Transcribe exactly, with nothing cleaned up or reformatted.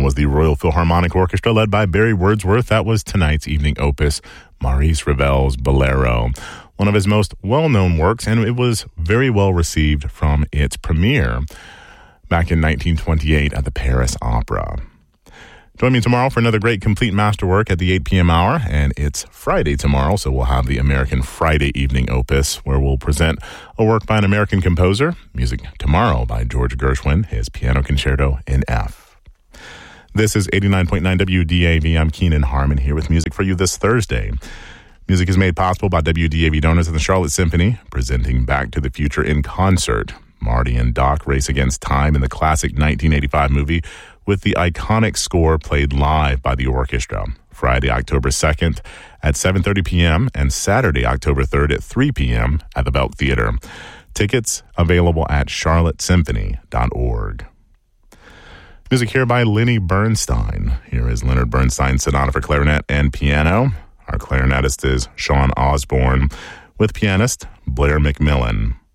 was the Royal Philharmonic Orchestra led by Barry Wordsworth. That was tonight's evening opus, Maurice Ravel's Bolero, one of his most well-known works, and it was very well received from its premiere back in nineteen twenty-eight at the Paris Opera. Join me tomorrow for another great complete masterwork at the eight p.m. hour, and it's Friday tomorrow, so we'll have the American Friday evening opus, where we'll present a work by an American composer, music tomorrow by George Gershwin, his Piano Concerto in F. This is eighty-nine point nine W D A V. I'm Keenan Harmon here with music for you this Thursday. Music is made possible by W D A V donors and the Charlotte Symphony, presenting Back to the Future in concert. Marty and Doc race against time in the classic nineteen eighty-five movie, with the iconic score played live by the orchestra. Friday, October second at seven thirty p.m. and Saturday, October third at three p.m. at the Belk Theater. Tickets available at charlotte symphony dot org. Music here by Lenny Bernstein. Here is Leonard Bernstein's Sonata for Clarinet and Piano. Our clarinetist is Sean Osborne, with pianist Blair McMillan.